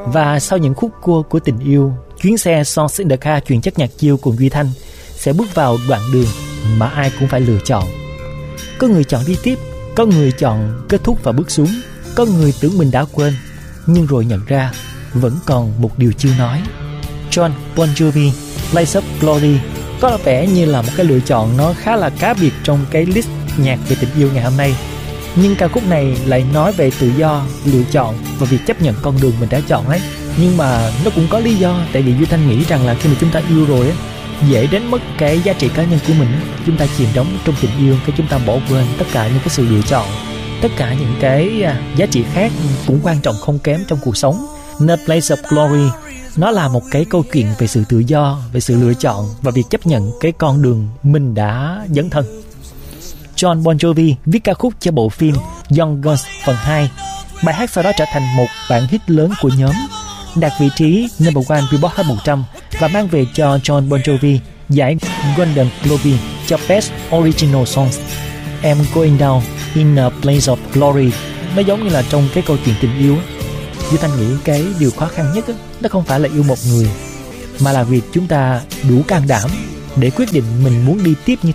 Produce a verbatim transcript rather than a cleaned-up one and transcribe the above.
Và sau những khúc cua của tình yêu, chuyến xe Songs in the Car truyền chất nhạc chill cùng Duy Thanh sẽ bước vào đoạn đường mà ai cũng phải lựa chọn. Có người chọn đi tiếp, có người chọn kết thúc và bước xuống, có người tưởng mình đã quên, nhưng rồi nhận ra vẫn còn một điều chưa nói. Jon Bon Jovi, Blaze of Glory có vẻ như là một cái lựa chọn nó khá là cá biệt trong cái list nhạc về tình yêu ngày hôm nay. Nhưng ca khúc này lại nói về tự do, lựa chọn và việc chấp nhận con đường mình đã chọn ấy. Nhưng mà nó cũng có lý do, tại vì Duy Thanh nghĩ rằng là khi mà chúng ta yêu rồi á, dễ đến mất cái giá trị cá nhân của mình. Chúng ta chìm đắm trong tình yêu, cái chúng ta bỏ quên tất cả những cái sự lựa chọn, tất cả những cái giá trị khác cũng quan trọng không kém trong cuộc sống. Nên Blaze of Glory nó là một cái câu chuyện về sự tự do, về sự lựa chọn và việc chấp nhận cái con đường mình đã dấn thân. Jon Bon Jovi viết ca khúc cho bộ phim Young Guns phần hai. Bài hát sau đó trở thành một bản hit lớn của nhóm, đạt vị trí number one Billboard Hot một trăm và mang về cho Jon Bon Jovi giải Golden Globe cho Best Original Songs. I'm Going Down in a Blaze of Glory. Nó giống như là trong cái câu chuyện tình yêu. Duy Thanh nghĩ cái điều khó khăn nhất đó không phải là yêu một người, mà là việc chúng ta đủ can đảm để quyết định mình muốn đi tiếp như